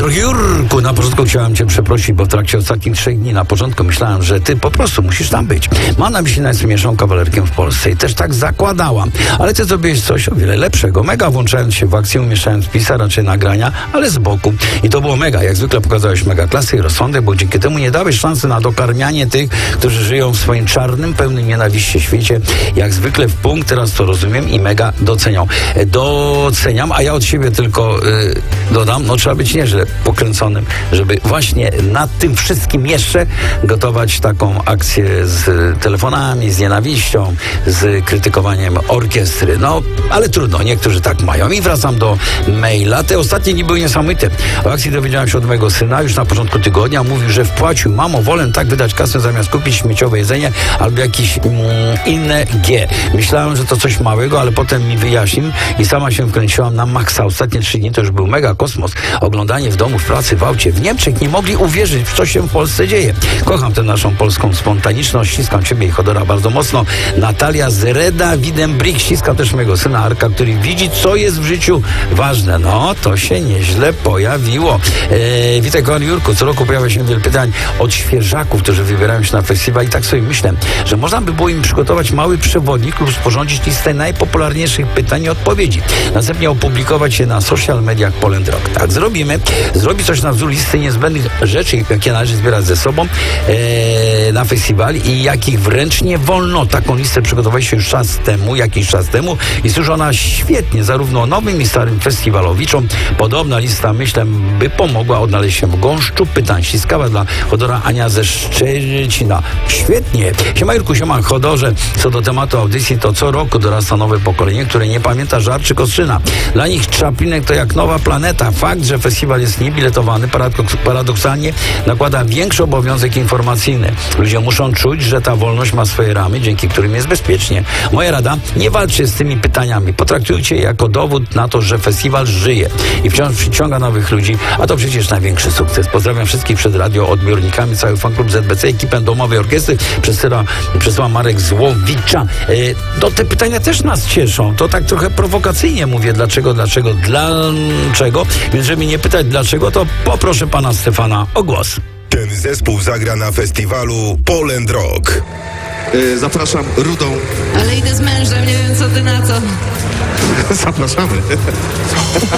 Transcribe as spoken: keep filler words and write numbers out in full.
Drogi Jurku, na początku chciałem cię przeprosić, bo w trakcie ostatnich trzech dni na początku myślałem, że ty po prostu musisz tam być. Mam na myśli najsmniejszą kawalerkę w Polsce i też tak zakładałam. Ale ty zrobiłeś coś o wiele lepszego. Mega włączając się w akcję, umieszczając wpisa, raczej nagrania, ale z boku. I to było mega. Jak zwykle pokazałeś mega klasy i rozsądek, bo dzięki temu nie dałeś szansy na dokarmianie tych, którzy żyją w swoim czarnym, pełnym nienawiści świecie. Jak zwykle w punkt, teraz to rozumiem i mega doceniam. Doceniam, a ja od siebie tylko yy, dodam, no trzeba być nieźle pokręconym, żeby właśnie nad tym wszystkim jeszcze gotować taką akcję z telefonami, z nienawiścią, z krytykowaniem orkiestry. No, ale trudno, niektórzy tak mają. I wracam do maila. Te ostatnie dni były niesamowite. O akcji dowiedziałem się od mojego syna już na początku tygodnia. Mówił, że wpłacił. Mamo, wolę tak wydać kasę, zamiast kupić śmieciowe jedzenie albo jakieś mm, inne G. Myślałem, że to coś małego, ale potem mi wyjaśnił i sama się wkręciłam na maksa. Ostatnie trzy dni to już był mega kosmos. Oglądanie w domu, w pracy, w aucie. W Niemczech nie mogli uwierzyć, co się w Polsce dzieje. Kocham tę naszą polską spontaniczność. Ściskam ciebie i Chodora bardzo mocno. Natalia z Reda Widembrick. Ściskam też mojego syna Arka, który widzi, co jest w życiu ważne. No, to się nieźle pojawiło. Eee, witaj, kochany Jurku. Co roku pojawia się wiele pytań od świeżaków, którzy wybierają się na festiwal i tak sobie myślę, że można by było im przygotować mały przewodnik lub sporządzić listę najpopularniejszych pytań i odpowiedzi. Następnie opublikować je na social mediach Poland Rock. Tak zrobimy. Zrobi coś na wzór listy niezbędnych rzeczy, jakie należy zbierać ze sobą e, na festiwal i jakich wręcz nie wolno. Taką listę przygotowałeś się już czas temu, jakiś czas temu i służy ona świetnie zarówno nowym i starym festiwalowiczom. Podobna lista, myślę, by pomogła odnaleźć się w gąszczu pytań. Ściskawa dla Chodora Ania ze Szczecina. Świetnie. Siema Jurku, siema Chodorze. Co do tematu audycji, to co roku dorasta nowe pokolenie, które nie pamięta żart czy Kostrzyna. Dla nich Czaplinek to jak nowa planeta. Fakt, że festiwal jest niebiletowany, paradoks- paradoksalnie nakłada większy obowiązek informacyjny. Ludzie muszą czuć, że ta wolność ma swoje ramy, dzięki którym jest bezpiecznie. Moja rada, nie walczcie z tymi pytaniami. Potraktujcie je jako dowód na to, że festiwal żyje i wciąż przyciąga nowych ludzi, a to przecież największy sukces. Pozdrawiam wszystkich przed radioodbiornikami, cały fanklub Z B C, ekipę Domowej Orkiestry, przesyła, przesyła Marek Złowicza. E, to te pytania też nas cieszą. To tak trochę prowokacyjnie mówię, dlaczego, dlaczego, dlaczego. Więc żeby nie pytać dlaczego, to poproszę pana Stefana o głos. Ten zespół zagra na festiwalu Poland Rock. Yy, zapraszam Rudą. Ale idę z mężem, nie wiem co ty na co. Zapraszamy.